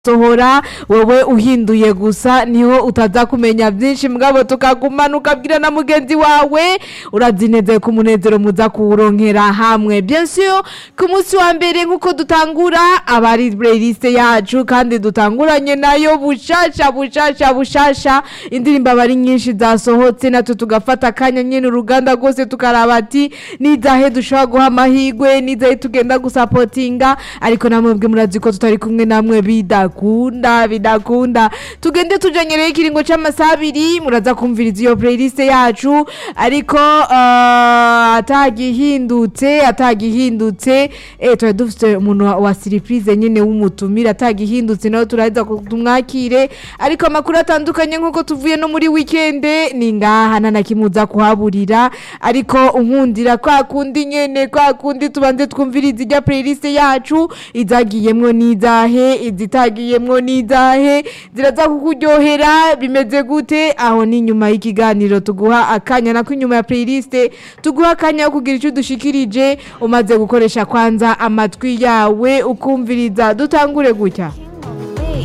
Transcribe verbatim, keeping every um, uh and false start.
sohora wewe uhinduye gusa niho utaza kumenya byinshi mugabo tukagumana ukabwira na mugenzi wawe urazineze ku munezero muza kuwuronkera hamwe bien sûr ku munsi wa mbere nkuko dutangura abari playlist yacu kandi dutanguranye nayo bushasha bushasha bushasha indirimbo abari nyinshi zasohotse natwe tugafata akanya nyene uruganda rwose tukaraba ati nizahe dushobora guha amahigwe nizahe tugenda gusapotinga ariko namwe bwe murazi ko tutari kumwe namwe bida kunda bidakunda tugende tujanyereye ikiringo c'amasaha abiri muraza kumviriza iyo playlist yacu ariko uh, atagihindutse atagihindutse eh twa dufite umuntu wa surprise nyene w'umutumira atagihindutse naho turaza kumwakire ariko amakuru atandukanye nkuko tuvuye no muri weekend ni ngaha nana kimuza kuhaburira ariko unkundira kwa kundi nyene kwa kundi tubanze twumviriza ijya playlist yacu izagiyemwo nizahe izitagiye yemwo nizahe ziraza kukuryohera bimeze gute aho ni nyuma y'ikiganiro tuguha akanya nako nyuma ya playlist tuguha akanya yo kugira icyo dushikirije umaze gukoresha kwanza amatwi yawe ukumviriza dutangure gutya